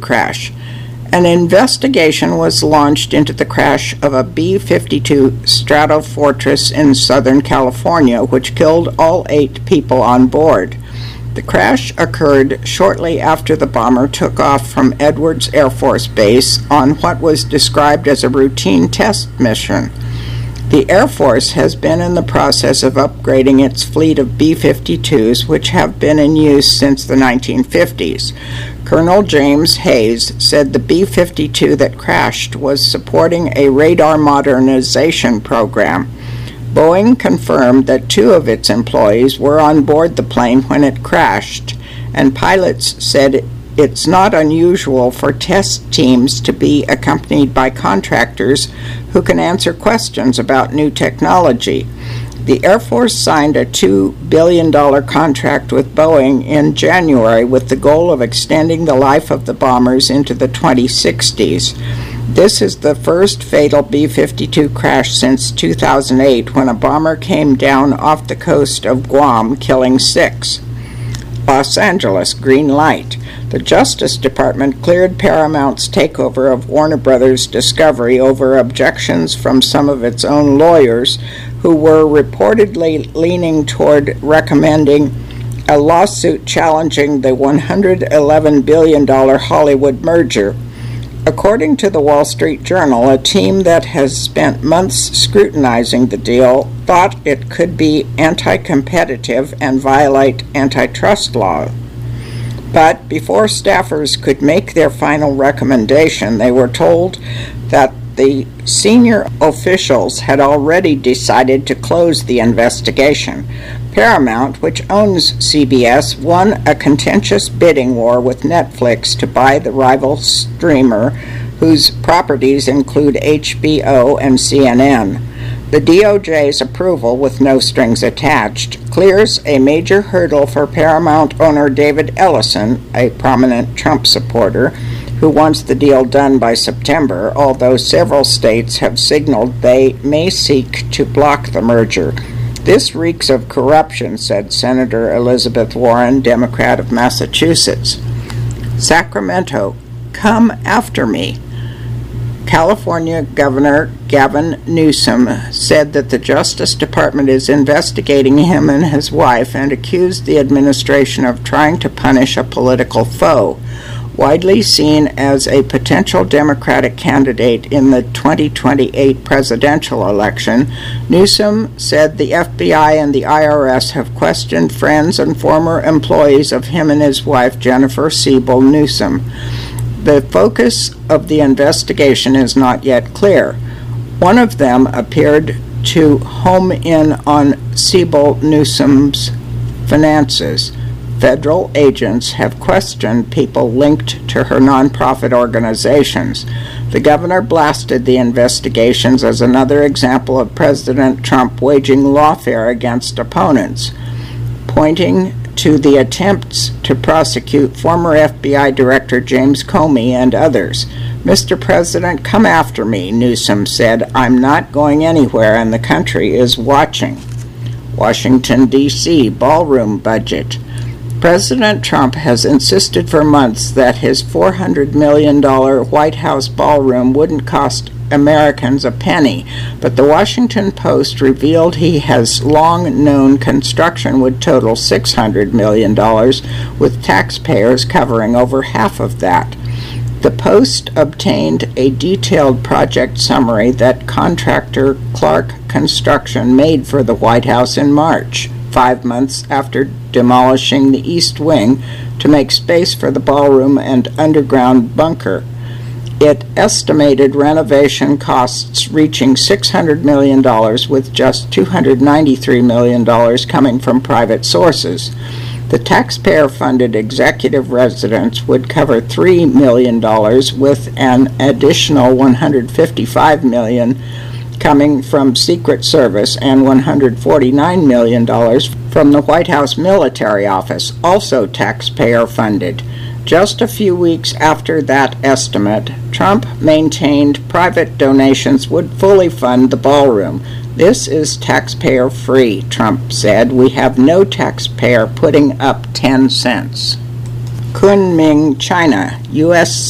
crash. An investigation was launched into the crash of a B-52 Stratofortress in Southern California, which killed all 8 people on board. The crash occurred shortly after the bomber took off from Edwards Air Force Base on what was described as a routine test mission. The Air Force has been in the process of upgrading its fleet of B-52s, which have been in use since the 1950s. Colonel James Hayes said the B-52 that crashed was supporting a radar modernization program. Boeing confirmed that 2 of its employees were on board the plane when it crashed, and pilots said it's not unusual for test teams to be accompanied by contractors who can answer questions about new technology. The Air Force signed a $2 billion contract with Boeing in January with the goal of extending the life of the bombers into the 2060s. This is the first fatal B-52 crash since 2008, when a bomber came down off the coast of Guam, killing 6. Los Angeles, green light. The Justice Department cleared Paramount's takeover of Warner Brothers Discovery over objections from some of its own lawyers, who were reportedly leaning toward recommending a lawsuit challenging the $111 billion Hollywood merger. According to the Wall Street Journal, a team that has spent months scrutinizing the deal thought it could be anti-competitive and violate antitrust law. But before staffers could make their final recommendation, they were told that the senior officials had already decided to close the investigation. Paramount, which owns CBS, won a contentious bidding war with Netflix to buy the rival streamer, whose properties include HBO and CNN. The DOJ's approval, with no strings attached, clears a major hurdle for Paramount owner David Ellison, a prominent Trump supporter, who wants the deal done by September, although several states have signaled they may seek to block the merger. This reeks of corruption, said Senator Elizabeth Warren, Democrat of Massachusetts. Sacramento, come after me. California Governor Gavin Newsom said that the Justice Department is investigating him and his wife and accused the administration of trying to punish a political foe. Widely seen as a potential Democratic candidate in the 2028 presidential election, Newsom said the FBI and the IRS have questioned friends and former employees of him and his wife, Jennifer Siebel Newsom. The focus of the investigation is not yet clear. One of them appeared to home in on Siebel Newsom's finances. Federal agents have questioned people linked to her nonprofit organizations. The governor blasted the investigations as another example of President Trump waging lawfare against opponents, pointing to the attempts to prosecute former FBI Director James Comey and others. Mr. President, come after me, Newsom said. I'm not going anywhere, and the country is watching. Washington, D.C. ballroom budget. President Trump has insisted for months that his $400 million White House ballroom wouldn't cost Americans a penny, but the Washington Post revealed he has long known construction would total $600 million, with taxpayers covering over half of that. The Post obtained a detailed project summary that contractor Clark Construction made for the White House in March, 5 months after demolishing the East Wing to make space for the ballroom and underground bunker. It estimated renovation costs reaching $600 million, with just $293 million coming from private sources. The taxpayer-funded executive residence would cover $3 million, with an additional $155 million coming from Secret Service and $149 million from the White House Military Office, also taxpayer-funded. Just a few weeks after that estimate, Trump maintained private donations would fully fund the ballroom. This is taxpayer-free, Trump said. We have no taxpayer putting up 10 cents. Kunming, China. U.S.